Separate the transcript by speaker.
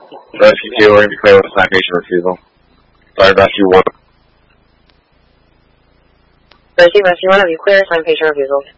Speaker 1: Rescue 2, we're going to be clear with assigned patient refusal. Sorry, Rescue 1.
Speaker 2: Rescue 1, are you clear? Assigned patient refusal.